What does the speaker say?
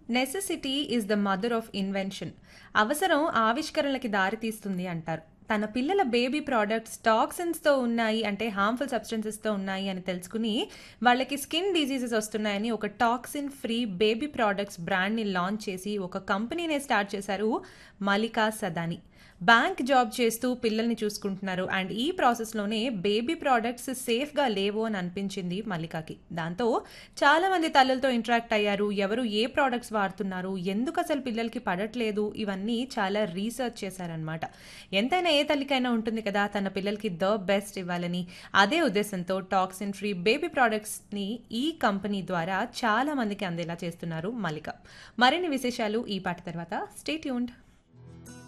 Necessity is the mother of invention. అవసరం ఆవిష్కరణలకి దారితీస్తుంది అంటారు. తన పిల్లల బేబీ ప్రోడక్ట్స్ టాక్సిన్స్తో ఉన్నాయి అంటే హార్మ్ఫుల్ సబ్స్టెన్సెస్తో ఉన్నాయి అని తెలుసుకుని వాళ్ళకి స్కిన్ డిజీజెస్ వస్తున్నాయని ఒక టాక్సిన్ ఫ్రీ బేబీ ప్రోడక్ట్స్ బ్రాండ్ని లాంచ్ చేసి ఒక కంపెనీనే స్టార్ట్ చేశారు మలికా సదాని. బ్యాంక్ జాబ్ చేస్తూ పిల్లల్ని చూసుకుంటున్నారు అండ్ ఈ ప్రాసెస్లోనే బేబీ ప్రోడక్ట్స్ సేఫ్గా లేవు అని అనిపించింది మల్లికాకి. దాంతో చాలా మంది తల్లులతో ఇంటరాక్ట్ అయ్యారు. ఎవరు ఏ ప్రోడక్ట్స్ వాడుతున్నారు, ఎందుకు అసలు పిల్లలకి పడట్లేదు, ఇవన్నీ చాలా రీసెర్చ్ చేశారనమాట. ఎంతైనా ఏ తల్లికైనా ఉంటుంది కదా తన పిల్లలకి ద బెస్ట్ ఇవ్వాలని. అదే ఉద్దేశంతో టాక్సిన్ ఫ్రీ బేబీ ప్రోడక్ట్స్ని ఈ కంపెనీ ద్వారా చాలా మందికి అందేలా చేస్తున్నారు మల్లిక. మరిన్ని విశేషాలు ఈ పాట తర్వాత. Stay tuned.